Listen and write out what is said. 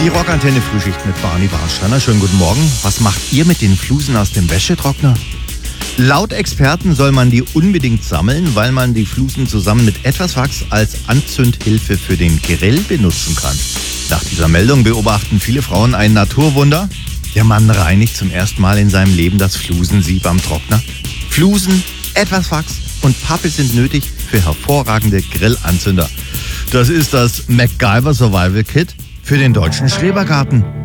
Die Rockantenne Frühschicht mit Barney Warsteiner. Schönen guten Morgen. Was macht ihr mit den Flusen aus dem Wäschetrockner? Laut Experten soll man die unbedingt sammeln, weil man die Flusen zusammen mit etwas Wachs als Anzündhilfe für den Grill benutzen kann. Nach dieser Meldung beobachten viele Frauen ein Naturwunder. Der Mann reinigt zum ersten Mal in seinem Leben das Flusensieb am Trockner. Flusen, etwas Wachs und Pappe sind nötig für hervorragende Grillanzünder. Das ist das MacGyver Survival Kit für den deutschen Schrebergarten.